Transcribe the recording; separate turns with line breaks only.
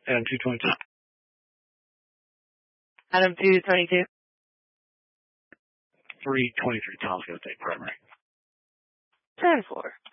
Adam 222.
Adam 222.
323. Tom's going to take primary.
10-4.